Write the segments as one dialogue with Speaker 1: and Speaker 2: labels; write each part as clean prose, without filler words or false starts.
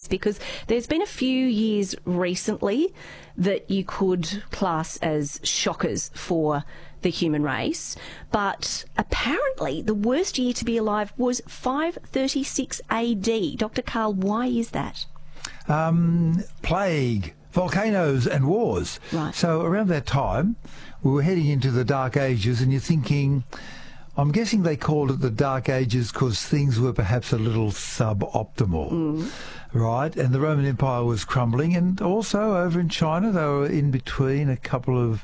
Speaker 1: because there's been a few years recently that you could class as shockers for the human race, but apparently the worst year to be alive was 536 AD. Dr. Karl, why is that?
Speaker 2: Plague, volcanoes and wars.
Speaker 1: Right.
Speaker 2: So around that time, we were heading into the Dark Ages, and you're thinking, I'm guessing they called it the Dark Ages because things were perhaps a little suboptimal, right? And the Roman Empire was crumbling, and also over in China, they were in between a couple of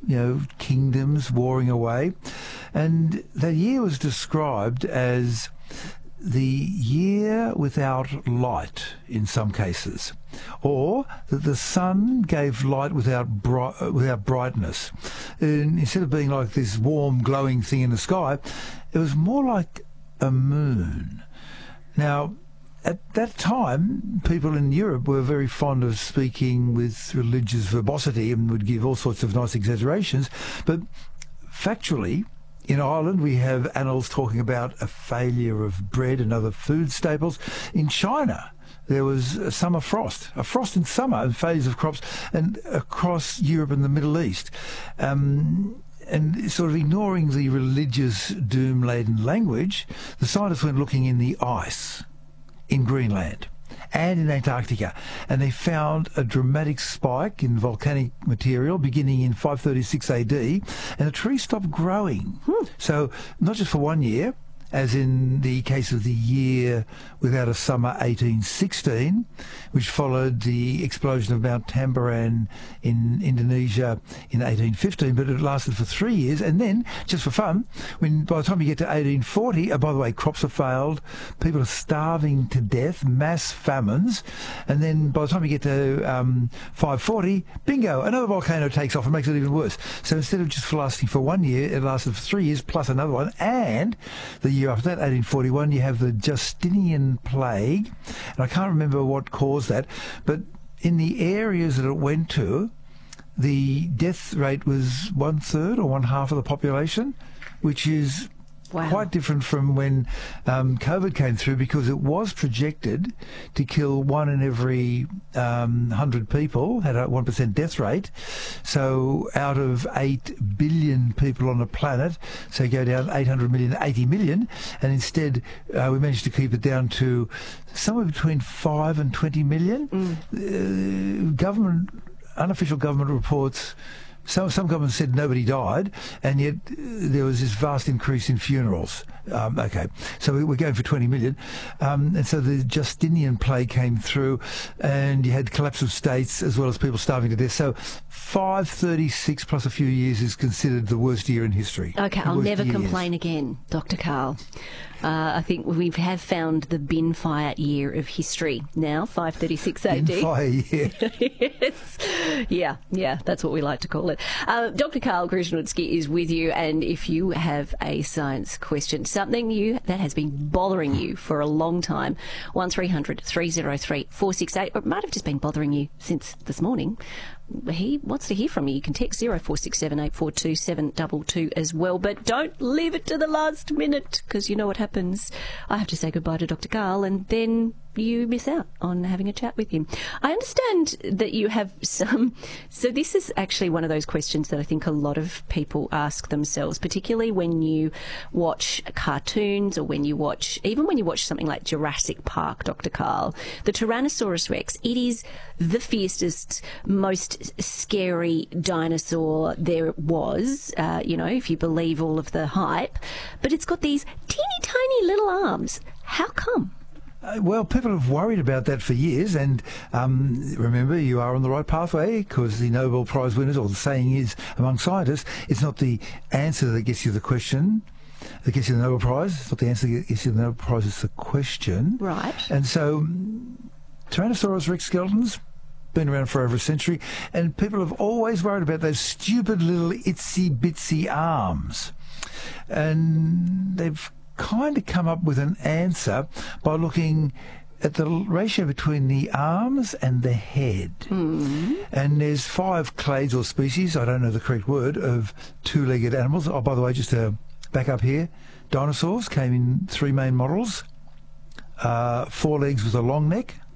Speaker 2: kingdoms warring away. And that year was described as the year without light in some cases, or that the sun gave light without brightness. And instead of being like this warm, glowing thing in the sky, it was more like a moon. Now, at that time, people in Europe were very fond of speaking with religious verbosity and would give all sorts of nice exaggerations. But factually, in Ireland, we have annals talking about a failure of bread and other food staples. In China, there was a summer frost, a frost in summer, and failures of crops, and across Europe and the Middle East. And sort of ignoring the religious doom-laden language, the scientists went looking in the ice in Greenland and in Antarctica, and they found a dramatic spike in volcanic material beginning in 536 AD, and the tree stopped growing. So not just for 1 year, as in the case of the year without a summer 1816, which followed the explosion of Mount Tamboran in Indonesia in 1815, but it lasted for 3 years. And then, just for fun, by the time you get to 1840, by the way, crops have failed, people are starving to death, mass famines, and then by the time you get to 540, bingo, another volcano takes off and makes it even worse. So instead of just lasting for 1 year, it lasted for 3 years plus another one, and the year after that, 1841, you have the Justinian plague, and I can't remember what caused that, but in the areas that it went to, the death rate was 1/3 or 1/2 of the population, which is quite different from when COVID came through, because it was projected to kill 1 in every 100 people, had a 1% death rate. So out of 8 billion people on the planet, so go down 800 million, 80 million, and instead we managed to keep it down to somewhere between 5 and 20 million. Unofficial government reports, some governments said nobody died, and yet there was this vast increase in funerals. Okay, so we're going for 20 million. And so the Justinian plague came through, and you had collapse of states as well as people starving to death. So 536 plus a few years is considered the worst year in history.
Speaker 1: Okay, I'll never complain again, Dr. Karl. I think we have found the bin fire year of history now, 536 AD.
Speaker 2: Bin fire year.
Speaker 1: Yes. Yeah, that's what we like to call it. Dr. Karl Krishnodsky is with you, and if you have a science question, something that has been bothering you for a long time, 1300 303 468, or it might have just been bothering you since this morning, he wants to hear from you. You can text 0467 842 722 as well, but don't leave it to the last minute, because you know what happens. I have to say goodbye to Dr. Karl, and then you miss out on having a chat with him. I understand that you have some... So this is actually one of those questions that I think a lot of people ask themselves, particularly when you watch cartoons, or even when you watch something like Jurassic Park, Dr. Karl. The Tyrannosaurus Rex, it is the fiercest, most scary dinosaur there was, if you believe all of the hype. But it's got these teeny tiny little arms. How come?
Speaker 2: Well, people have worried about that for years, and remember, you are on the right pathway, because the Nobel Prize winners, or the saying is among scientists, it's not the answer that gets you the question that gets you the Nobel Prize. It's not the answer that gets you the Nobel Prize, it's the question.
Speaker 1: Right.
Speaker 2: And so Tyrannosaurus Rex skeletons, been around for over a century, and people have always worried about those stupid little itsy-bitsy arms. And they've kind of come up with an answer by looking at the ratio between the arms and the head. And there's 5 clades or species, I don't know the correct word, of 2-legged animals. Oh, by the way, just to back up here, dinosaurs came in 3 main models. 4 legs with a long neck,